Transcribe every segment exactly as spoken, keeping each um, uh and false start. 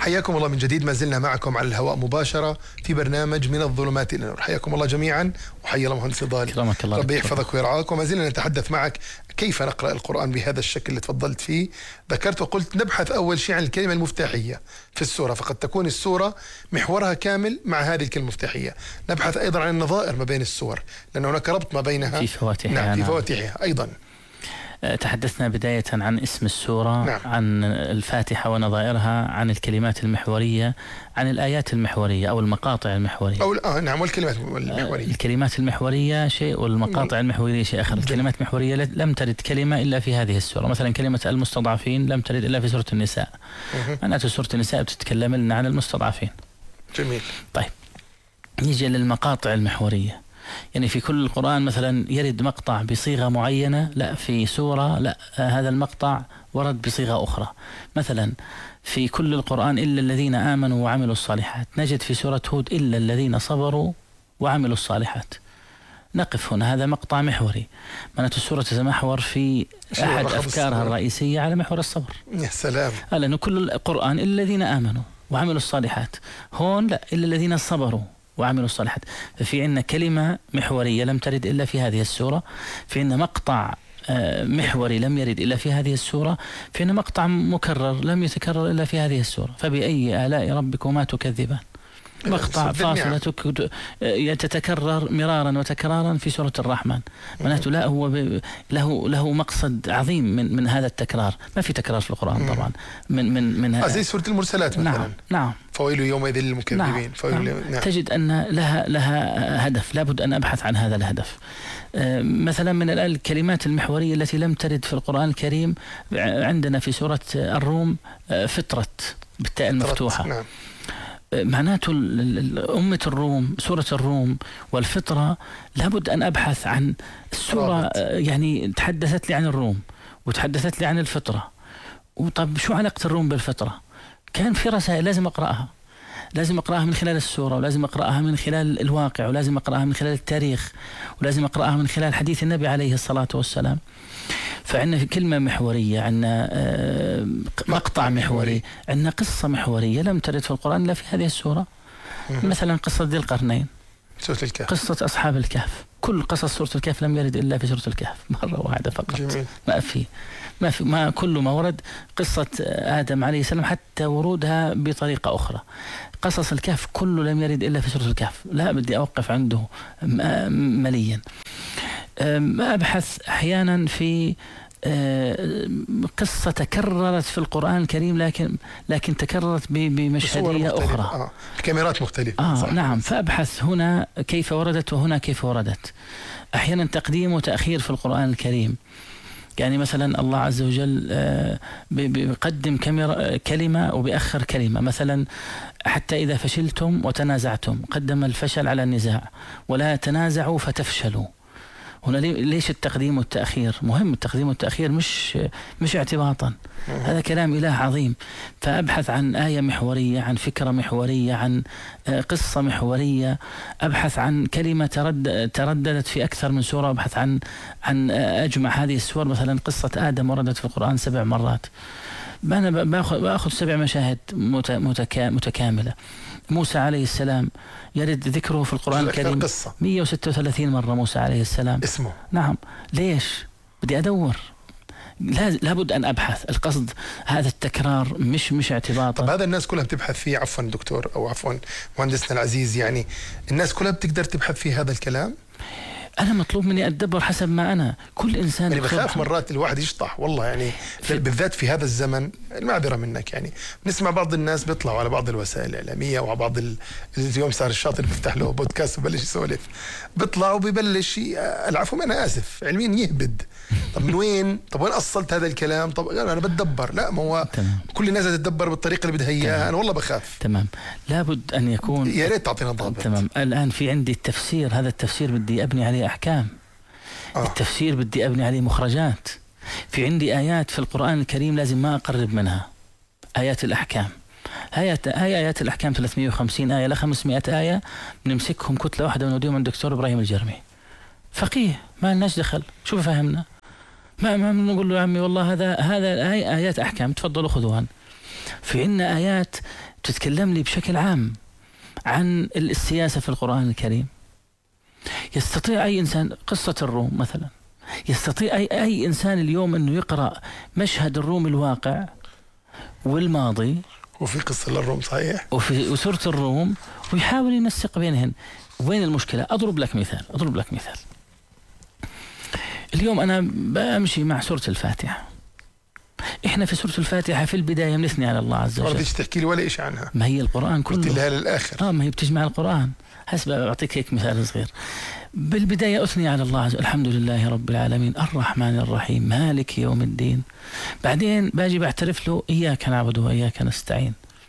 حياكم الله من جديد، ما زلنا معكم على الهواء مباشرة في برنامج من الظلمات إلى النور. حياكم الله جميعا وحيا الله مهندس ضال، ربي يحفظك ويرعاك. وما زلنا نتحدث معك كيف نقرأ القرآن بهذا الشكل اللي تفضلت فيه. ذكرت وقلت نبحث أول شيء عن الكلمة المفتاحية في السورة، فقد تكون السورة محورها كامل مع هذه الكلمة المفتاحية. نبحث أيضا عن النظائر ما بين السور، لأن هناك ربط ما بينها في فواتحها. نعم في فواتحها أيضا. تحدثنا بداية عن اسم السورة، نعم. عن الفاتحة ونظائرها، عن الكلمات المحورية، عن الآيات المحورية أو المقاطع المحورية أو آه نعم والكلمات المحورية. الكلمات المحورية شيء والمقاطع المحورية شيء آخر. الكلمات المحورية لم ترد كلمة إلا في هذه السورة. مثلا كلمة المستضعفين لم ترد إلا في سورة النساء. معناته سورة النساء بتتكلم لنا عن المستضعفين. جميل. طيب نيجي للمقاطع المحورية. يعني في كل القرآن مثلا يرد مقطع بصيغة معينة، لا في سورة لا هذا المقطع ورد بصيغة أخرى. مثلا في كل القرآن إلا الذين آمنوا وعملوا الصالحات، نجد في سورة هود إلا الذين صبروا وعملوا الصالحات. نقف هنا، هذا مقطع محوري. معناته السورة تتمحور في أحد أفكارها الرئيسية على محور الصبر. يا سلام. لأنه كل القرآن إلا الذين آمنوا وعملوا الصالحات، هون لا إلا الذين صبروا وعملوا الصالحات. ففي عندنا كلمة محورية لم ترد إلا في هذه السورة، في عندنا مقطع محوري لم يرد إلا في هذه السورة، في عندنا مقطع مكرر لم يتكرر إلا في هذه السورة. فبأي آلاء ربكما تكذبان؟ مقطع فاصلة تتكرر مرارا وتكرارا في سورة الرحمن. معناته لا هو له له مقصد عظيم من من هذا التكرار. ما في تكرار في القرآن طبعا من من من هذا. زي سورة المرسلات مثلا. نعم نعم. فويل يومئذ للمكذبين. نعم. نعم. نعم. تجد أن لها لها هدف، لابد أن أبحث عن هذا الهدف. مثلا من الكلمات المحورية التي لم ترد في القرآن الكريم عندنا في سورة الروم فطرة بالتاء المفتوحة. نعم. معناته أمة الروم، سورة الروم والفطرة، لابد أن أبحث عن السورة. يعني تحدثت لي عن الروم وتحدثت لي عن الفطرة، وطب شو علاقة الروم بالفطرة؟ كان في رسائل لازم أقرأها، لازم أقرأها من خلال السورة، ولازم أقرأها من خلال الواقع، ولازم أقرأها من خلال التاريخ، ولازم أقرأها من خلال حديث النبي عليه الصلاة والسلام. فعندنا في كلمة محورية، عندنا مقطع محوري، عندنا قصة محورية لم ترد في القرآن إلا في هذه السورة. مثلا قصة ذي القرنين، سورة الكهف، قصة أصحاب الكهف. كل قصص سورة الكهف لم يرد إلا في سورة الكهف مرة واحدة فقط. جميل. ما في ما في ما كل ما ورد قصة آدم عليه السلام حتى ورودها بطريقة أخرى. قصص الكهف كله لم يرد إلا في سورة الكهف. لا بدي أوقف عنده مليا. أبحث أحيانا في قصة تكررت في القرآن الكريم، لكن لكن تكررت بمشهدية أخرى، آه. بكاميرات مختلفة. آه نعم. فأبحث هنا كيف وردت وهنا كيف وردت. أحيانا تقديم وتأخير في القرآن الكريم. يعني مثلا الله عز وجل بيقدم كلمة وبيأخر كلمة. مثلا حتى إذا فشلتم وتنازعتم، قدم الفشل على النزاع. ولا تنازعوا فتفشلوا. هنا ليش التقديم والتأخير؟ مهم التقديم والتأخير، مش مش اعتباطا. هذا كلام إله عظيم. فأبحث عن آية محورية، عن فكرة محورية، عن قصة محورية. أبحث عن كلمة ترد ترددت في أكثر من سورة. أبحث عن عن أجمع هذه السور. مثلا قصة آدم وردت في القرآن سبع مرات. أنا بأخذ بأخذ سبع مشاهد متكاملة. موسى عليه السلام يرد ذكره في القرآن الكريم مئة وستة وثلاثين مرة. موسى عليه السلام اسمه. نعم. ليش؟ بدي أدور. لابد أن أبحث. القصد هذا التكرار مش مش اعتباطا. طب هذا الناس كلها بتبحث فيه. عفوا دكتور أو عفوا مهندسنا العزيز، يعني الناس كلها بتقدر تبحث في هذا الكلام. أنا مطلوب مني أتدبر حسب ما أنا. كل إنسان يعني بخاف مرات الواحد يشطح والله، يعني بالذات في هذا الزمن. المعذرة منك، يعني نسمع بعض الناس بيطلعوا على بعض الوسائل الإعلامية وعلى بعض ال... اليوم صار الشاطر بيفتح له بودكاست وبلش يسولف، بيطلعوا ببلش العفو أنا آسف علميا يهبد. طب من وين؟ طب وين أصلت هذا الكلام؟ طب أنا بتدبر. لا، ما هو تمام. كل الناس تتدبر بالطريقة اللي بدها إياها. أنا والله بخاف. تمام. لابد أن يكون. يا ريت تعطينا ضابط. تمام. الآن في عندي التفسير. هذا التفسير بدي أبني عليه أحكام. آه. التفسير بدي أبني عليه مخرجات. في عندي آيات في القرآن الكريم لازم ما أقرب منها. آيات الأحكام. هاي هاي آيات الأحكام ثلاثمئة وخمسين آية ل خمسمئة آية بنمسكهم كتلة واحدة ونوديهم عند الدكتور إبراهيم الجرمي. فقيه ما لناش دخل. شو بفهمنا؟ ما ما بنقول له يا عمي والله هذا هذا هاي آيات أحكام تفضلوا خذوها. في عندنا آيات تتكلم لي بشكل عام عن السياسة في القرآن الكريم. يستطيع أي إنسان، قصة الروم مثلا، يستطيع أي, أي إنسان اليوم أنه يقرأ مشهد الروم الواقع والماضي، وفي قصة للروم صحيح، وفي وسورة الروم، ويحاول ينسق بينهن. وين المشكلة؟ أضرب لك مثال أضرب لك مثال اليوم أنا بمشي مع سورة الفاتحة، إحنا في سورة الفاتحة في البداية بنثني على الله عز وجل. ما رضيتش تحكي لي ولا شيء عنها. ما هي القرآن كله. قلت لها للآخر. آه ما هي بتجمع القرآن. حسب أعطيك هيك مثال صغير. بالبداية أثني على الله عز وجل، الحمد لله رب العالمين الرحمن الرحيم مالك يوم الدين. بعدين باجي بعترف له إياك نعبد وإياك نستعين.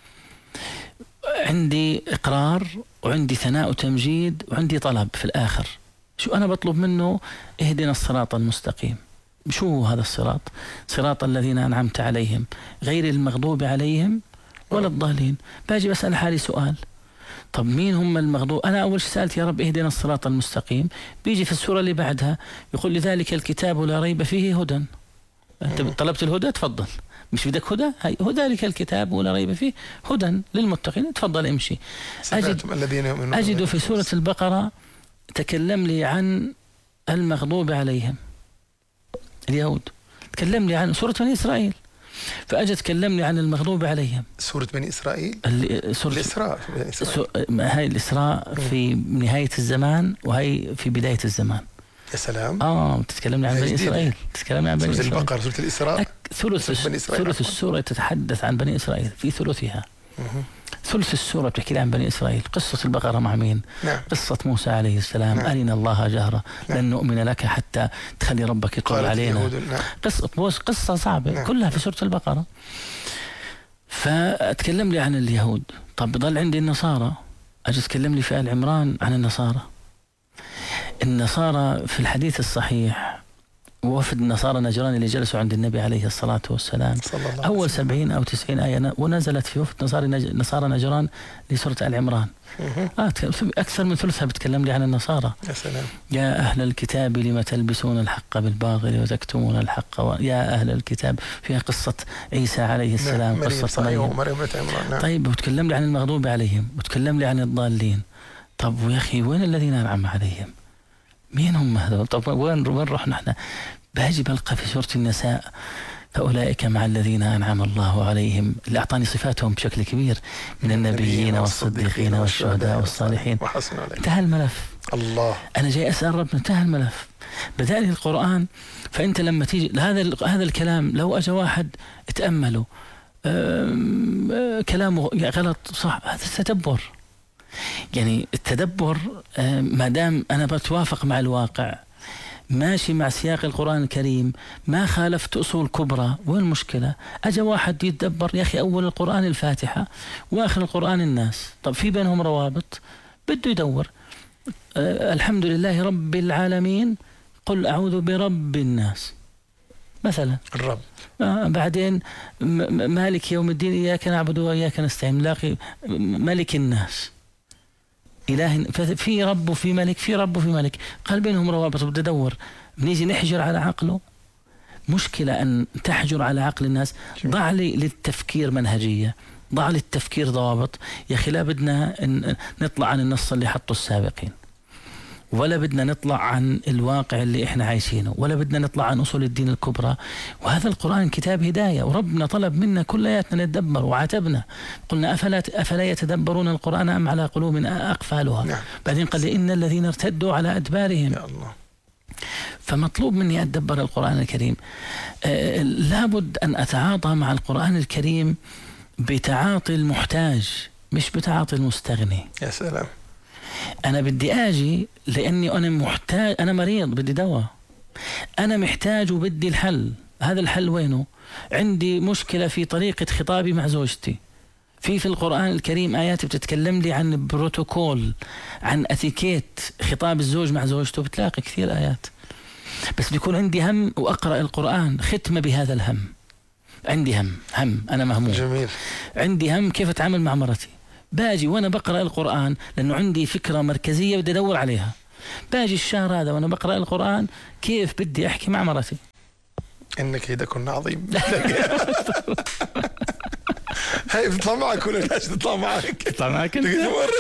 عندي إقرار وعندي ثناء وتمجيد وعندي طلب في الآخر. شو أنا بطلب منه؟ اهدنا الصراط المستقيم. شو هو هذا الصراط؟ صراط الذين أنعمت عليهم غير المغضوب عليهم ولا الضالين. باجي بسأل حالي سؤال، طب مين هم المغضوب؟ أنا أول شيء سألت يا رب اهدنا الصراط المستقيم. بيجي في السورة اللي بعدها يقول لي ذلك الكتاب لا ريب فيه هدى. أنت طلبت الهدى تفضل، مش بدك هدى؟ هاي هو ذلك الكتاب ولا ريب فيه هدى للمتقين، تفضل امشي. أجد, أجد في سورة البقرة تكلم لي عن المغضوب عليهم اليهود، تكلم لي عن سورة بني إسرائيل، فأجد تكلم لي عن المغضوب عليهم. سورة بني إسرائيل؟ سورة الإسراء. سو... هاي الإسراء في نهاية الزمان وهي في بداية الزمان. يا سلام. آه تتكلمني عن بني إسرائيل، تتكلمني عن بني سورة إسرائيل. البقرة، سورة الإسراء. أك... ثلث ثلث السورة تتحدث عن بني إسرائيل في ثلثها. ثلث السورة بتحكي عن بني إسرائيل. قصة البقرة مع مين؟ نعم. قصة موسى عليه السلام. نعم. أرنا الله جهرة. نعم. لن نؤمن لك حتى تخلي ربك يطول علينا. نعم. قصة قصة صعبة. نعم. كلها في سورة البقرة. فأتكلم لي عن اليهود. طب بضل عندي النصارى، أجي أتكلم لي في آل عمران عن النصارى. النصارى في الحديث الصحيح وفد النصارى نجران اللي جلسوا عند النبي عليه الصلاة والسلام أول سبعين أو تسعين آية ونزلت في وفد نصارى نصارى نجران لسورة آل عمران. آه أكثر من ثلثها بتكلم لي عن النصارى. يا سلام. يا أهل الكتاب لم تلبسون الحق بالباطل وتكتمون الحق و... يا أهل الكتاب. فيها قصة عيسى عليه السلام. نعم. قصة مريم مريم عمران. نعم. طيب وتكلم لي عن المغضوب عليهم وتكلم لي عن الضالين. طب يا أخي وين الذين أنعم عليهم؟ مين هم هذول؟ طب وين وين رحنا احنا؟ باجي بلقى في سورة النساء فأولئك مع الذين أنعم الله عليهم، اللي أعطاني صفاتهم بشكل كبير من النبيين والصديقين والشهداء والصالحين. انتهى الملف. الله. أنا جاي أسأل ربنا، انتهى الملف. بدأ لي القرآن. فأنت لما تيجي هذا هذا الكلام لو أجى واحد تأمله كلامه غلط صح، هذا التدبر. يعني التدبر ما دام أنا بتوافق مع الواقع، ماشي مع سياق القرآن الكريم، ما خالفت أصول كبرى، وين المشكلة؟ أجا واحد يتدبر يا أخي أول القرآن الفاتحة وآخر القرآن الناس، طب في بينهم روابط، بده يدور. أه الحمد لله رب العالمين، قل أعوذ برب الناس مثلا الرب. آه بعدين مالك يوم الدين إياك نعبد وإياك نستعين، لاقي ملك الناس إله، في رب وفي ملك، في رب وفي ملك، قال بينهم روابط. بدي أدور، بنيجي نحجر على عقله. مشكلة أن تحجر على عقل الناس. ضع لي للتفكير منهجية، ضع للتفكير ضوابط. يا أخي لا بدنا نطلع عن النص اللي حطه السابقين، ولا بدنا نطلع عن الواقع اللي احنا عايشينه، ولا بدنا نطلع عن أصول الدين الكبرى. وهذا القرآن كتاب هداية، وربنا طلب منا كلياتنا نتدبر وعاتبنا، قلنا أفلا, أفلا يتدبرون القرآن أم على قلوب أقفالها. نعم. بعدين قال لي إن الذين ارتدوا على أدبارهم. يا الله. فمطلوب مني أتدبر القرآن الكريم. آه لابد أن أتعاطى مع القرآن الكريم بتعاطي المحتاج مش بتعاطي المستغني. يا سلام. أنا بدي أجي لأني أنا محتاج، أنا مريض بدي دواء، أنا محتاج وبدي الحل. هذا الحل وينه؟ عندي مشكلة في طريقة خطابي مع زوجتي. في في القرآن الكريم آيات بتتكلم لي عن بروتوكول، عن أتيكيت خطاب الزوج مع زوجته، بتلاقي كثير آيات. بس بيكون عندي هم وأقرأ القرآن ختمة بهذا الهم. عندي هم هم أنا مهموم. جميل. عندي هم كيف أتعامل مع مرتي. باجي وانا بقرأ القرآن لانه عندي فكرة مركزية بدي ادور عليها. باجي الشهر هذا وانا بقرأ القرآن كيف بدي احكي مع مرتي. انك كيدكن عظيم. هاي بتطلع معك ولا لاش تطلع معك؟ تطلع معك انت؟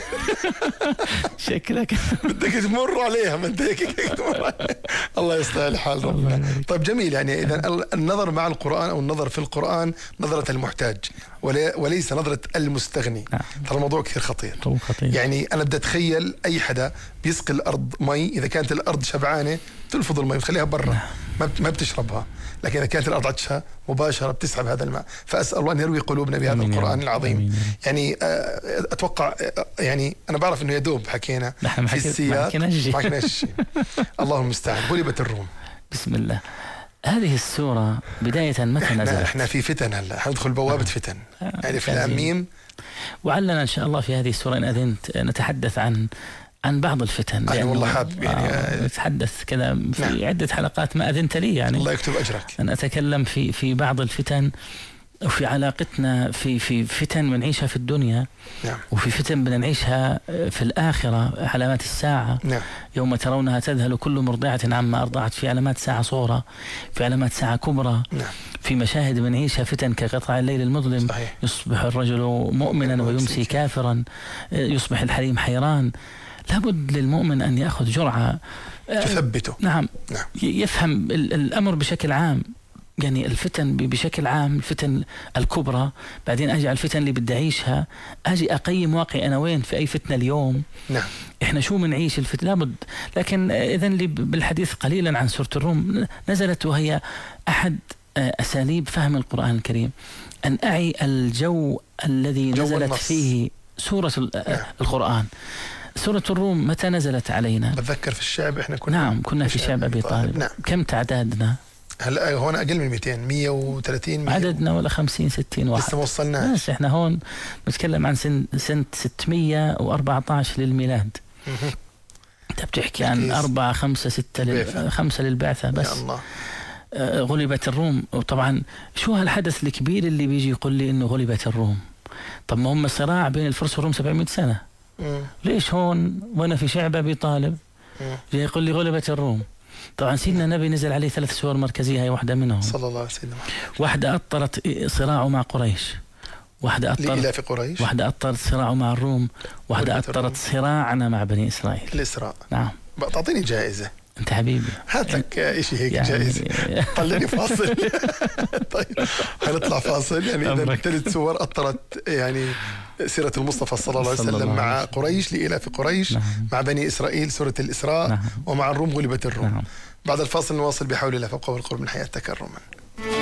شكلك بدك تمر عليها ما انت هيك تمر. الله يصلح الحال ربنا. طيب جميل، يعني اذا النظر مع القرآن او النظر في القرآن نظرة المحتاج وليس نظرة المستغني. ترى الموضوع كثير خطير. خطير. يعني انا بدي اتخيل اي حدا بيسقي الارض مي، اذا كانت الارض شبعانه تلفظ المي وتخليها برا ما بتشربها، لكن اذا كانت الارض عطشها مباشره بتسحب هذا الماء. فاسال الله ان يروي قلوبنا بهذا القرآن العظيم. يعني اتوقع يعني انا بعرف انه يدوب حكينا في السياق ما حكيناش شيء. اللهم المستعان. غلبت الروم. بسم الله. هذه السورة بداية متى احنا نزلت؟ احنا في فتن هلا، حندخل بوابة آه. فتن. يعني في الأميم. وعلنا إن شاء الله في هذه السورة إن أذنت نتحدث عن عن بعض الفتن. أنا والله حابب يعني آه نتحدث كذا في نعم. عدة حلقات ما أذنت لي يعني. الله يكتب أجرك. أن أتكلم في في بعض الفتن وفي علاقتنا في في فتن بنعيشها في الدنيا. نعم. وفي فتن بدنا نعيشها في الآخرة، علامات الساعة. نعم. يوم ترونها تذهل كل مرضعة عما أرضعت، في علامات ساعة صغرى، في علامات ساعة كبرى. نعم. في مشاهد بنعيشها فتن كقطع الليل المظلم. صحيح. يصبح الرجل مؤمنا ويمسي كافرا، يصبح الحليم حيران. لابد للمؤمن أن يأخذ جرعة تثبته. نعم. نعم. يفهم الأمر بشكل عام، يعني الفتن بشكل عام، الفتن الكبرى، بعدين أجي على الفتن اللي بدي أعيشها، أجي أقيم واقعي أنا وين في أي فتنة اليوم. نعم. إحنا شو منعيش الفتن لابد. لكن إذن لي بالحديث قليلا عن سورة الروم. نزلت وهي أحد أساليب فهم القرآن الكريم، أن أعي الجو الذي نزلت النص. فيه سورة نعم. القرآن. سورة الروم متى نزلت علينا؟ بتذكر في الشعب إحنا كنا نعم كنا في شعب أبي طالب. نعم. كم تعدادنا؟ هلا هون أقل من مئتين، مئة وثلاثين عددنا ولا خمسين ستين واحد. لسه ما وصلناش. بس إحنا هون نتكلم عن سنة سنة ستمية وأربعة عشر للميلاد. أنت بتحكي عن أربعة خمسة ستة لل... خمسة للبعثة بس. يا الله. آه غلبت الروم. وطبعا شو هالحدث الكبير اللي بيجي يقول لي إنه غلبت الروم؟ طب ما هم صراع بين الفرس والروم سبعمائة سنة. مم. ليش هون وأنا في شعب أبي طالب جاي يقول لي غلبت الروم؟ طبعا سيدنا النبي نزل عليه ثلاث سور مركزية، هي واحدة منهم صلى الله عليه وسلم. واحدة أطرت صراعه مع قريش، واحدة أطرت لإلاف قريش، واحدة أطرت صراعه مع الروم، واحدة أطرت صراعنا مع بني إسرائيل. الإسراء. نعم. بقى تعطيني جائزة أنت حبيبي، هات لك إشي هيك يعني جائزة. طلعني فاصل. طيب هنطلع فاصل. يعني إذا ثلاث سور أطرت يعني سيرة المصطفى صلى الله عليه وسلم مع قريش، لإلاف قريش. نعم. مع بني إسرائيل سورة الإسراء. نعم. ومع الروم غلبت الروم. نعم. بعد الفاصل نواصل بحول الله فوق القرب من حياة تكرما.